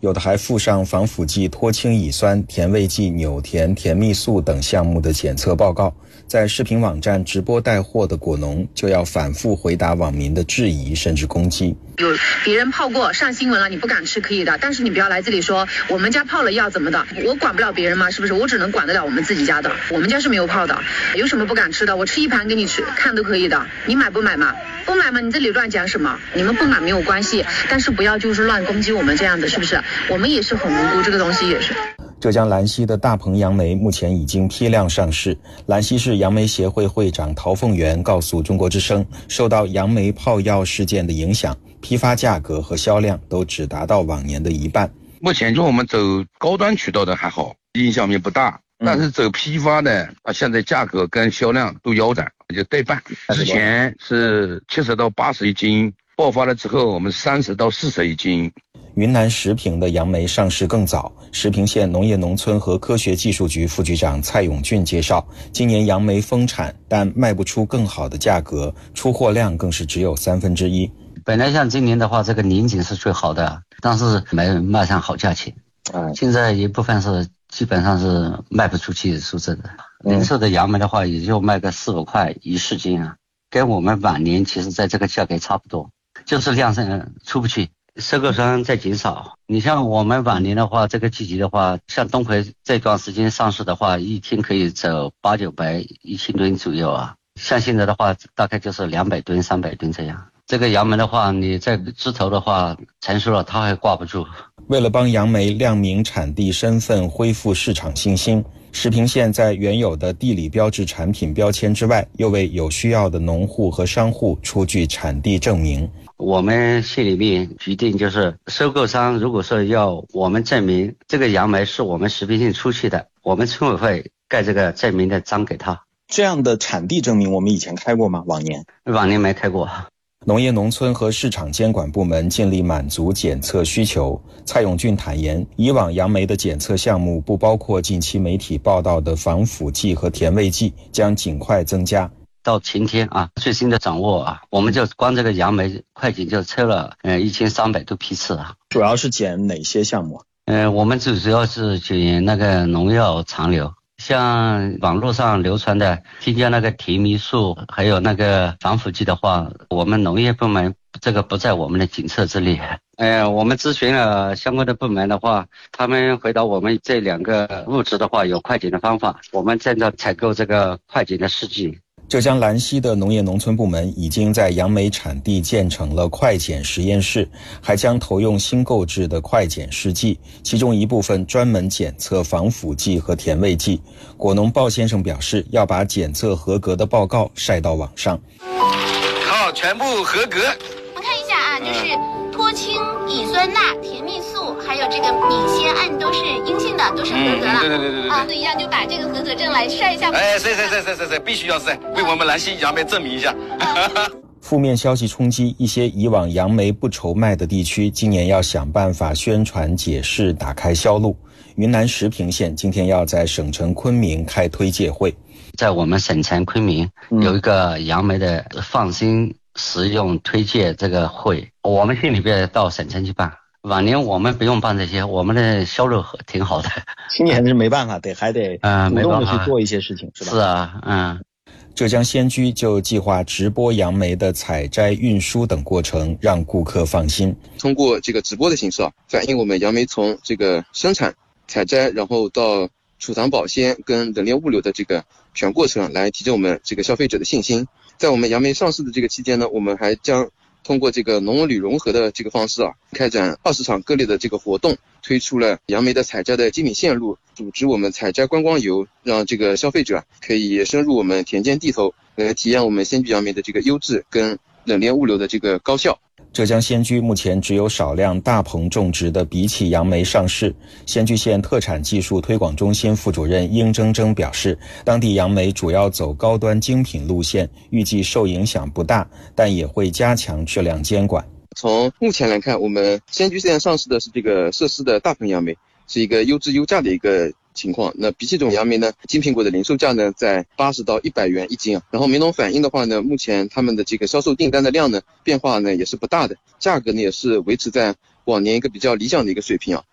有的还附上防腐剂脱氢乙酸、甜味剂纽甜、甜蜜素等项目的检测报告。在视频网站直播带货的果农就要反复回答网民的质疑甚至攻击。 有别人泡过上新闻了，你不敢吃可以的，但是你不要来这里说我们家泡了药怎么的，我管不了别人吗？是不是？我只能管得了我们自己家的，我们家是没有泡的，有什么不敢吃的？我吃一盘给你吃看都可以的，你买不买嘛？不买嘛？你这里乱讲什么？你们不买没有关系，但是不要就是乱攻击我们这样的，是不是？我们也是很无辜，这个东西也是。 浙江兰溪的大棚杨梅目前已经批量上市。兰溪市杨梅协会会长陶凤元告诉中国之声，受到杨梅泡药事件的影响，批发价格和销量都只达到往年的一半。 目前就我们走高端渠道的还好，影响面不大，但是走批发的现在价格跟销量都腰斩，就对半。之前是70到80一斤，爆发了之后我们30到40一斤。 云南石屏的杨梅上市更早，石屏县农业农村和科学技术局副局长蔡永俊介绍，今年杨梅丰产，但卖不出更好的价格，出货量更是只有1/3。 本来像今年的话，这个年景是最好的，但是没卖上好价钱。现在一部分是基本上是卖不出去出这的。零售的杨梅的话，也就卖个4-5块1-4斤啊，跟我们往年其实在这个价格差不多，就是量上出不去。收购商在减少，你像我们往年的话，这个季节的话，像东葵这段时间上市的话，一天可以走800-900、1000吨左右啊。像现在的话，大概就是200吨、300吨这样。这个杨梅的话，你在枝头的话成熟了，它还挂不住。 为了帮杨梅亮明产地身份，恢复市场信心，石屏县在原有的地理标志产品标签之外，又为有需要的农户和商户出具产地证明。 我们县里面决定，就是收购商如果说要我们证明这个杨梅是我们石屏县出去的，我们村委会盖这个证明的章给他。 这样的产地证明我们以前开过吗？往年没开过。 农业农村和市场监管部门尽力满足检测需求。蔡永俊坦言，以往杨梅的检测项目不包括近期媒体报道的防腐剂和甜味剂，将尽快增加。 到前天最新的掌握我们就光这个杨梅快检就抽了1300多批次主要是检哪些项目？ 我们主要是检那个农药残留，像网络上流传的添加那个甜蜜素还有那个防腐剂的话，我们农业部门这个不在我们的检测之列。我们咨询了相关的部门的话，他们回答我们这2个物质的话有快检的方法，我们正在采购这个快检的试剂。 浙江兰溪的农业农村部门已经在杨梅产地建成了快检实验室，还将投用新购置的快检试剂，其中一部分专门检测防腐剂和甜味剂。果农鲍先生表示，要把检测合格的报告晒到网上。 好，全部合格。 我们看一下就是脱氢乙酸钠、甜蜜素还有这个米酰胺都是阴性的，都是合格了。对对，一样就把这个合格证来晒一下。 是，必须要晒，为我们兰溪杨梅证明一下。 负面消息冲击，一些以往杨梅不愁卖的地区，今年要想办法宣传解释，打开销路。云南石屏县今天要在省城昆明开推介会。 在我们省城昆明有一个杨梅的放心食用推介这个会，我们县里边到省城去办。往年我们不用办这些，我们的销路挺好的。 今年是没办法，还得主动的去做一些事情，是吧？ 是啊， 浙江仙居就计划直播杨梅的采摘、运输等过程，让顾客放心。 通过这个直播的形式反映我们杨梅从这个生产、采摘，然后到储藏保鲜跟冷链物流的这个全过程，来提振我们这个消费者的信心。在我们杨梅上市的这个期间呢，我们还将通过这个农旅融合的这个方式开展20场各类的这个活动，推出了杨梅的采摘的精品线路，组织我们采摘观光游，让这个消费者可以深入我们田间地头，来体验我们仙居杨梅的这个优质跟冷链物流的这个高效。 浙江仙居目前只有少量大棚种植的荸荠杨梅上市。仙居县特产技术推广中心副主任殷铮铮表示，当地杨梅主要走高端精品路线，预计受影响不大，但也会加强质量监管。 从目前来看，我们仙居县上市的是这个涉事的大棚杨梅，是一个优质优价的一个情况。那荸荠种杨梅呢，金苹果的零售价呢在80到100元一斤然后梅农反映的话呢，目前他们的这个销售订单的量呢变化呢也是不大的，价格呢也是维持在往年一个比较理想的一个水平